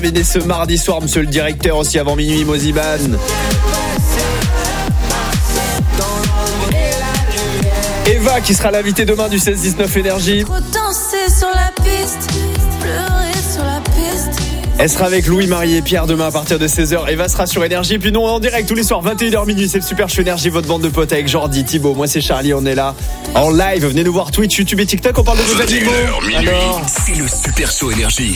Venez ce mardi soir, monsieur le directeur, aussi avant minuit, Moziban. Eva qui sera l'invitée demain du 16-19 Énergie. Elle sera avec Louis, Marie et Pierre demain à partir de 16h. Eva sera sur Énergie. Puis nous, on est en direct tous les soirs, 21h minuit. C'est le Super Show Énergie, votre bande de potes avec Jordi, Thibaut. Moi, c'est Charlie, on est là en live. Venez nous voir Twitch, YouTube et TikTok. On parle de vos animaux. Alors, c'est le Super Show Énergie.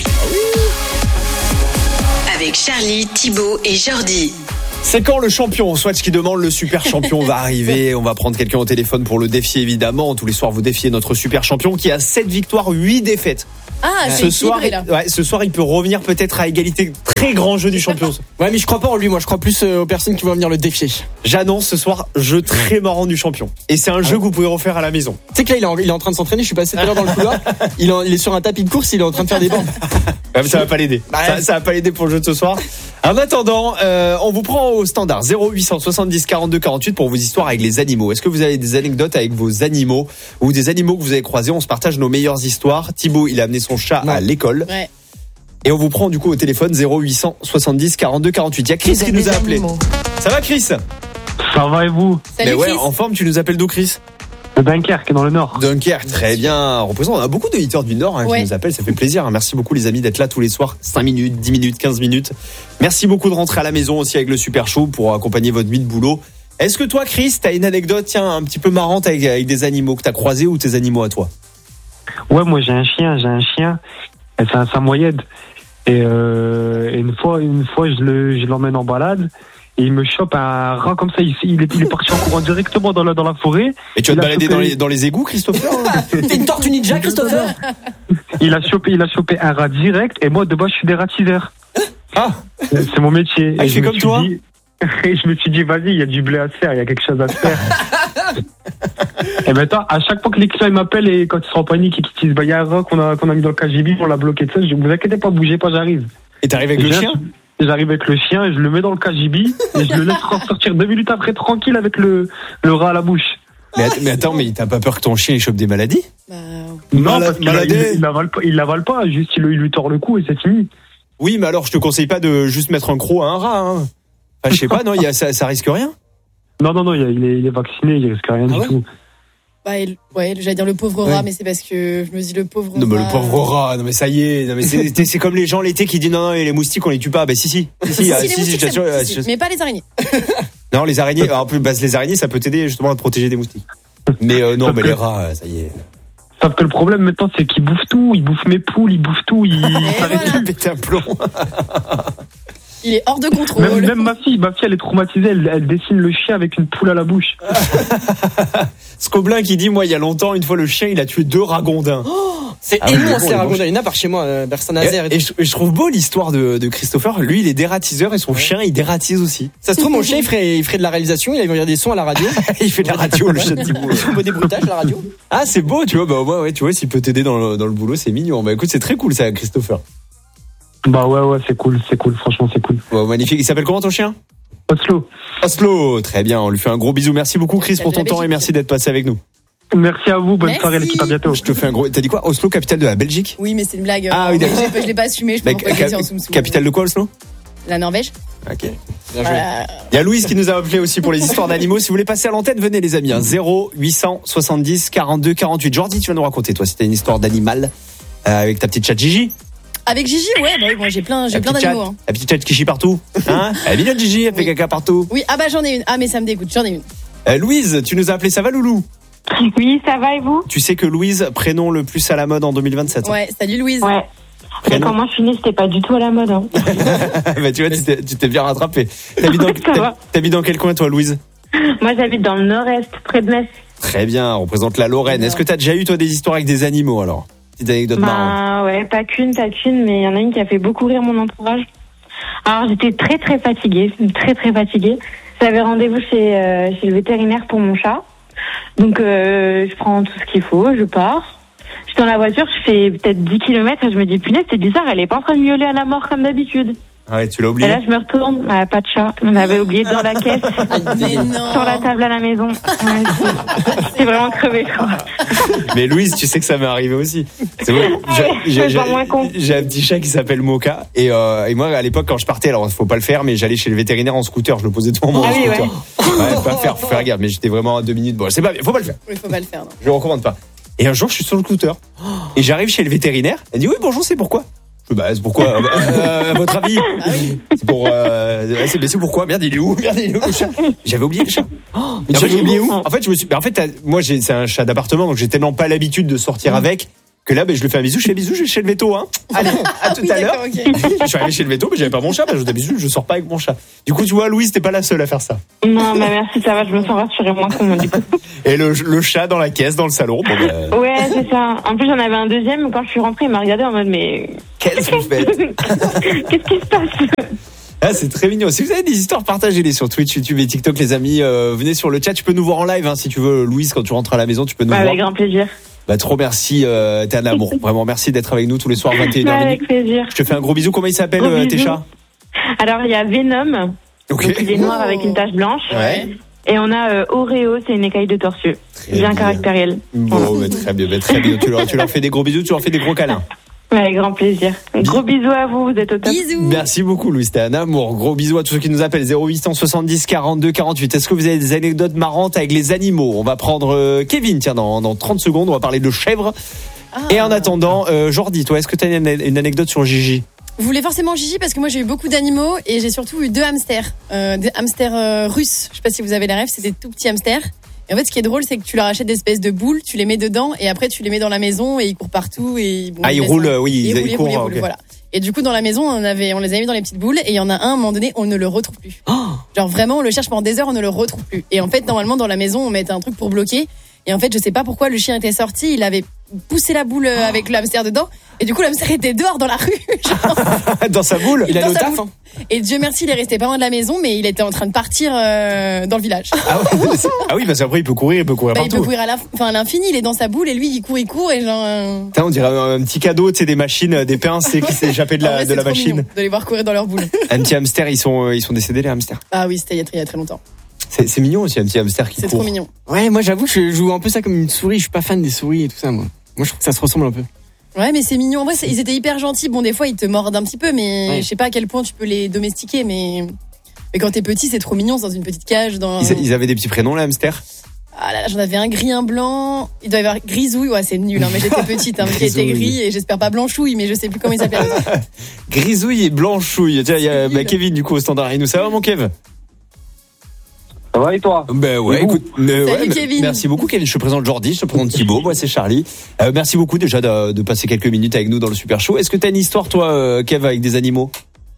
Avec Charlie, Thibaut et Jordi. C'est quand le champion Swatch qui demande le super champion va arriver. On va prendre quelqu'un au téléphone pour le défier, évidemment. Tous les soirs, vous défiez notre super champion qui a 7 victoires, 8 défaites. Ah, ce soir, ce soir, il peut revenir peut-être à égalité. Très grand jeu du champion. Ouais, mais je crois pas en lui. Moi, je crois plus aux personnes qui vont venir le défier. J'annonce ce soir, jeu très marrant du champion. Et c'est un jeu que vous pouvez refaire à la maison. Tu sais que là, il est en train de s'entraîner. Je suis passé tout à l'heure dans le couloir. Il est sur un tapis de course. Il est en train de faire des bandes. Ça va pas l'aider. Ça va pas l'aider pour le jeu de ce soir. En attendant, on vous prend au standard 0870 42 48 pour vos histoires avec les animaux. Est-ce que vous avez des anecdotes avec vos animaux ou des animaux que vous avez croisés? On se partage nos meilleures histoires. Thibaut, il a amené son chat à l'école. Ouais. Et on vous prend du coup au téléphone 0870 42 48. Il y a Chris qui nous a appelé. Ça va, Chris? Ça va et vous? Salut, Mais ouais, Chris. en forme, tu nous appelles d'où, Chris? De Dunkerque, dans le Nord. Dunkerque, très bien. On a beaucoup d'auditeurs du Nord qui nous appellent, ça fait plaisir. Merci beaucoup les amis d'être là tous les soirs, 5 minutes, 10 minutes, 15 minutes. Merci beaucoup de rentrer à la maison aussi avec le Super Show pour accompagner votre nuit de boulot. Est-ce que toi, Chris, t'as une anecdote un petit peu marrante avec des animaux que t'as croisés ou tes animaux à toi? Ouais, moi j'ai un chien. C'est un samoyède. Et une fois, je l'emmène en balade. Et il me chope un rat comme ça. Il est parti en courant directement dans la forêt. Et tu vas te balader dans les égouts, Christopher? T'es une tortue ninja, Christopher? Il a chopé un rat direct. Et moi, de base, je suis dératiseur. Ah! C'est mon métier. Ah, je fais comme toi? Et je me suis dit, vas-y, il y a du blé à se faire, il y a quelque chose à se faire. Et maintenant, à chaque fois que les clients m'appellent et quand ils sont en panique et qu'ils disent, il y a un rat qu'on a mis dans le KGB, on l'a bloqué de ça, je dis, vous inquiétez pas, bougez pas, j'arrive. Et t'arrives avec le chien? J'arrive avec le chien, je le mets dans le KGB et je le laisse ressortir 2 minutes après tranquille avec le rat à la bouche. Mais attends, mais t'as pas peur que ton chien il chope des maladies? Non, parce qu'il l'avale pas, juste il lui tord le cou et c'est fini. Oui, mais alors je te conseille pas de juste mettre un croc à un rat. Hein. Enfin, je sais pas, non, ça risque rien? Non, il est vacciné, il risque rien du tout. Bah, j'allais dire le pauvre rat, mais c'est parce que je me dis le pauvre rat. Non, mais le pauvre rat, non, mais ça y est, non, mais c'est comme les gens l'été qui disent non, et les moustiques on les tue pas. Bah, si, je t'assure. Mais pas les araignées. Non, les araignées, alors, en plus, les araignées, ça peut t'aider justement à te protéger des moustiques. Mais non, mais les rats, ça y est. Sauf que le problème maintenant, c'est qu'ils bouffent tout, ils bouffent mes poules, ils bouffent tout, ils s'arrêtent de péter un plomb. Il est hors de contrôle. Même ma fille, elle est traumatisée, elle dessine le chien avec une poule à la bouche. Scoblin qui dit, moi, il y a longtemps, une fois, le chien, il a tué 2 ragondins. C'est énorme, ces ragondins. Il y en a par chez moi, vers Saint-Nazaire. Et je trouve beau l'histoire de Christopher. Lui, il est dératiseur et son chien, il dératise aussi. Ça se trouve, mon chien, il ferait de la réalisation, il va faire des sons à la radio. Il fait de la radio, le chat de Thibaut. Un des bruitages à la radio. Ah, c'est beau, tu vois. Bah, ouais, tu vois, s'il peut t'aider dans le boulot, c'est mignon. Bah, écoute, c'est très cool, ça, Christopher. Bah, ouais, c'est cool, franchement, c'est cool. Ouais, magnifique. Il s'appelle comment ton chien? Oslo, très bien. On lui fait un gros bisou. Merci beaucoup, Chris, pour ton temps et merci d'être passé avec nous. Merci à vous, bonne soirée l'équipe, à bientôt. Je te fais un gros. T'as dit quoi? Oslo, capitale de la Belgique? Oui, mais c'est une blague. Ah oui, d'accord. Je l'ai pas assumé, je peux pas dire en soum-soum. Capitale de quoi, Oslo? La Norvège. Ok. Bien joué. Il y a Louise qui nous a appelé aussi pour les histoires d'animaux. Si vous voulez passer à l'antenne, venez les amis. 0870 42 48. Jordi, tu vas nous raconter toi si t'as une histoire d'animal avec ta petite chatte Gigi. Avec Gigi, ouais, bah oui, moi j'ai plein d'animaux. Hein. La petite chatte qui chie partout. Hein? Elle est mignonne Gigi, elle fait caca partout. Oui, ah bah j'en ai une. Ah mais ça me dégoûte, j'en ai une. Louise, tu nous as appelé, ça va Loulou? Oui, ça va et vous? Tu sais que Louise, prénom le plus à la mode en 2027. Ouais, salut Louise. Ouais. Et quand moi je suis née, c'était pas du tout à la mode. Hein. Bah tu vois, tu t'es bien rattrapé. T'habites dans quel coin toi, Louise? Moi j'habite dans le nord-est, près de Metz. Très bien, on représente la Lorraine. Est-ce que t'as déjà eu toi des histoires avec des animaux alors? Petite anecdote marrante. Ouais, pas qu'une, mais il y en a une qui a fait beaucoup rire mon entourage. Alors j'étais très très fatiguée. J'avais rendez-vous chez le vétérinaire pour mon chat. Donc je prends tout ce qu'il faut, je pars. Je suis dans la voiture, je fais peut-être 10 km et je me dis punaise, c'est bizarre, elle est pas en train de miauler à la mort comme d'habitude. Ah ouais, tu l'as Et oublié. là, je me retourne, pas de chat. On avait oublié dans la caisse, Mais non. sur la table à la maison. Ouais, c'est vraiment crevé, quoi. Mais Louise, tu sais que ça m'est arrivé aussi. C'est vrai. Je suis moins con. J'ai un petit chat qui s'appelle Moka et moi à l'époque quand je partais, alors faut pas le faire, mais j'allais chez le vétérinaire en scooter, je le posais devant mon Ah oui, scooter. Ouais, pas faire, faut faire gaffe, mais j'étais vraiment à 2 minutes. Bon, c'est pas bien, faut pas le faire. Il faut pas le faire. Non. Je le recommande pas. Et un jour, je suis sur le scooter et j'arrive chez le vétérinaire. Elle dit oui bonjour, c'est pourquoi? C'est pourquoi à votre avis? C'est pour c'est pourquoi? Merde, il est où le chat? J'avais oublié le chat. Mais tu l'as oublié où? En fait, moi c'est un chat d'appartement, donc j'ai tellement pas l'habitude de sortir avec que là, je lui fais un bisou, je fais bisou, je vais chez le véto, hein. Allez, à tout à l'heure. Okay. Je suis arrivé chez le véto, mais j'avais pas mon chat, je d'habitude, je sors pas avec mon chat. Du coup, tu vois, Louise, t'es pas la seule à faire ça. Non, merci, ça va, je me sens rassurée, moins con, du coup. Et le chat dans la caisse, dans le salon. Bon, Ouais, c'est ça. En plus, j'en avais un deuxième, quand je suis rentrée, il m'a regardé en mode, mais... Qu'est-ce que vous faites? Qu'est-ce qui se passe? Ah, c'est très mignon. Si vous avez des histoires, partagez-les sur Twitch, YouTube et TikTok, les amis. Venez sur le chat. Tu peux nous voir en live, hein, si tu veux, Louise, quand tu rentres à la maison, tu peux nous voir. Avec grand plaisir. Trop merci, t'es un amour. Vraiment, merci d'être avec nous tous les soirs, 21h. Avec plaisir. Je te fais un gros bisou. Comment il s'appelle, tes chats? Alors, il y a Venom. Ok. Donc, il est noir avec une tache blanche. Ouais. Et on a Oreo, c'est une écaille de tortue. Bien caractériel. Bon, très bien. Tu leur fais des gros bisous, tu leur fais des gros câlins. Avec grand plaisir. Gros bisous à vous, vous êtes au top. Bisous. Merci beaucoup, Louise, t'es un amour. Gros bisous à tous ceux qui nous appellent. 0870 42 48. Est-ce que vous avez des anecdotes marrantes avec les animaux? On va prendre Kevin, tiens, dans 30 secondes, on va parler de chèvres. Et en attendant, Jordi, toi, est-ce que t'as une anecdote sur Gigi? Vous voulez forcément Gigi parce que moi j'ai eu beaucoup d'animaux et j'ai surtout eu 2 hamsters. Des hamsters russes. Je sais pas si vous avez la rêve, c'est des tout petits hamsters. Et en fait, ce qui est drôle, c'est que tu leur achètes des espèces de boules, tu les mets dedans et après tu les mets dans la maison et ils courent partout et ils roulent, ils courent. Okay. Voilà. Et du coup, dans la maison, on les avait mis dans les petites boules et il y en a un, à un moment donné, on ne le retrouve plus. Genre vraiment, on le cherche pendant des heures, on ne le retrouve plus. Et en fait, normalement, dans la maison, on mettait un truc pour bloquer. Et en fait, je sais pas pourquoi le chien était sorti, il avait poussé la boule avec le hamster dedans. Et du coup, le hamster était dehors dans la rue. Dans sa boule? Il allait au taf, hein. Et Dieu merci, il est resté pas loin de la maison, mais il était en train de partir dans le village. Ah oui, parce qu'après, il peut courir partout. Il peut courir à l'infini, il est dans sa boule et lui, il court et genre... On dirait un petit cadeau, tu sais, des machines, des pinces qui s'est échappé de la machine. De les voir courir dans leur boule. Un petit hamster, ils sont décédés, les hamsters. Ah oui, c'était il y a très longtemps. C'est mignon aussi, un petit hamster qui court. C'est trop mignon. Ouais, moi j'avoue que je joue un peu ça comme une souris. Je suis pas fan des souris et tout ça, moi. Moi je trouve que ça se ressemble un peu. Ouais, mais c'est mignon. En vrai, ils étaient hyper gentils. Bon, des fois, ils te mordent un petit peu, mais je sais pas à quel point tu peux les domestiquer. Mais quand t'es petit, c'est trop mignon, dans une petite cage. Ils avaient des petits prénoms, les hamsters? Ah là là, j'en avais un gris, un blanc. Il doit y avoir Grisouille. Ouais, c'est nul, hein, mais j'étais petite. Hein, qui était gris et j'espère pas Blanchouille, mais je sais plus comment il s'appelle. Grisouille et Blanchouille. Tiens, il y a Kevin, du coup, au standard. Et nous, ça va, mon Kev? Ça va et toi? Ben ouais, écoute, Salut Kevin. Merci beaucoup Kevin. Je te présente Jordi, je te présente Thibaut, moi c'est Charlie. Merci beaucoup déjà de passer quelques minutes avec nous dans le Super Show. Est-ce que t'as une histoire toi, Kev, avec des animaux?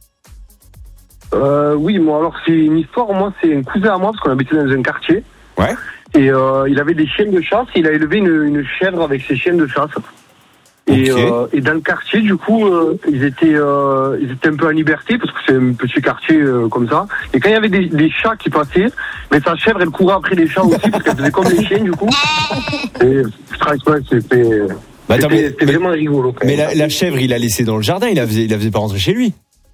Oui, moi alors c'est une histoire. Moi c'est un cousin à moi parce qu'on habitait dans un quartier. Ouais. Et il avait des chiens de chasse. Et il a élevé une chèvre avec ses chiens de chasse. Et, et dans le quartier, du coup, ils étaient un peu en liberté parce que c'est un petit quartier comme ça. Et quand il y avait des chats qui passaient, mais sa chèvre, elle courait après les chats aussi parce qu'elle faisait comme les chiens, du coup. Et franchement, c'était vraiment rigolo. Mais la chèvre, il l'a laissée dans le jardin. Il la faisait pas rentrer chez lui.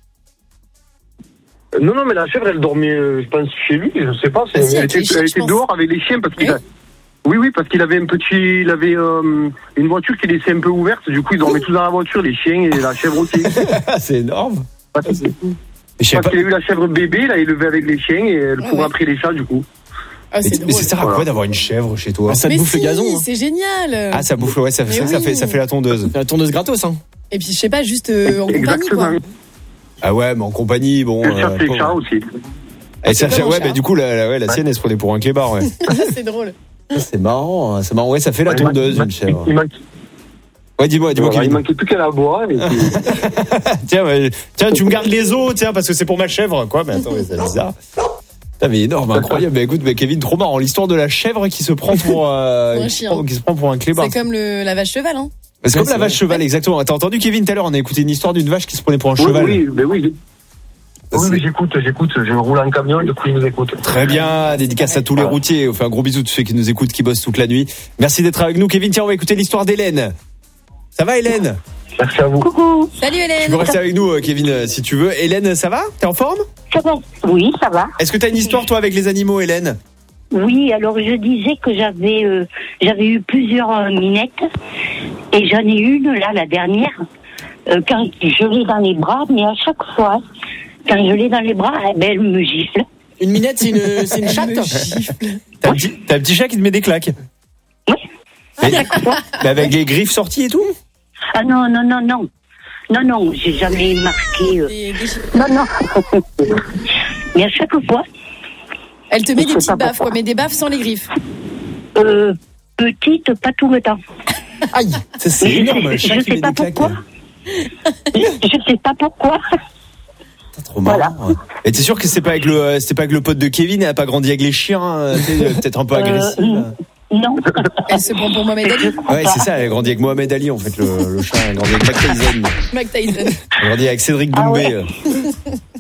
Non, mais la chèvre, elle dormait, je pense, chez lui. Je sais pas. Elle était dehors avec les chiens parce qu'il a. Oui, parce qu'il avait une voiture qui laissait un peu ouverte. Du coup, ils dormaient tous dans la voiture, les chiens et la chèvre aussi. C'est énorme. Parce qu'il a eu la chèvre bébé, il a élevé avec les chiens et elle courait après les chats, du coup. Ah, mais ça sert à quoi d'avoir une chèvre chez toi? Ça te bouffe le gazon. Hein. C'est génial. Ah, ça bouffe, ouais, ça fait la tondeuse. La tondeuse gratos, hein. Et puis, je sais pas, juste en compagnie, quoi. Ah ouais, mais en compagnie, bon. Elle cherche les chats aussi. Ouais, du coup, la sienne, elle se prenait pour un clébard, ouais. C'est drôle. C'est marrant, ouais, ça fait la tondeuse, une chèvre. Ouais, dis-moi. Il manquait plus qu'à la boire. Tiens, tu me gardes les os, parce que c'est pour ma chèvre, quoi. Mais attends, c'est bizarre. Putain, mais énorme, incroyable. Écoute, Kevin, trop marrant. L'histoire de la chèvre qui se prend pour un chien. Qui se prend pour un clébard. C'est comme la vache cheval, hein. C'est comme la vache cheval, exactement. T'as entendu, Kevin, tout à l'heure, on a écouté une histoire d'une vache qui se prenait pour un cheval. Oui. Oui, mais j'écoute, je roule en camion, du coup, ils nous écoutent. Très bien, dédicace à tous les routiers. On fait un gros bisou à tous ceux qui nous écoutent, qui bossent toute la nuit. Merci d'être avec nous, Kevin. Tiens, on va écouter l'histoire d'Hélène. Ça va, Hélène? Merci à vous. Coucou, Salut Tu Hélène. peux rester avec nous, Kevin, si tu veux. Hélène, ça va? T'es en forme? ça va? Oui, ça va. Est-ce que t'as une histoire, toi, avec les animaux, Hélène? Oui, alors je disais que j'avais eu plusieurs minettes et j'en ai une là, la dernière, quand je l'ai dans les bras, mais à chaque fois, quand je l'ai dans les bras, elle me gifle. Une minette, c'est une chatte. T'as un petit chat qui te met des claques? Oui, à Mais, chaque fois. mais avec les griffes sorties et tout? Ah non, j'ai jamais marqué. Non. Mais à chaque fois, Elle te met des Je sais petites pas baffes, pourquoi. quoi, mais des baffes sans les griffes. petite, pas tout le temps. Aïe. Ça, c'est Mais énorme, un je chat qui sais met pas des claques. pourquoi. Je sais pas pourquoi. C'est trop marrant. Et t'es sûr que c'était pas avec le pote de Kevin, elle a pas grandi avec les chiens, peut-être un peu agressive? Non. Elle se prend pour Mohamed Ali. Ouais, c'est ça, elle a grandi avec Mohamed Ali, en fait, le chat, elle a grandi avec Mike Tyson. Mike Tyson. Elle a grandi avec Cédric Ah Doumbé. ouais.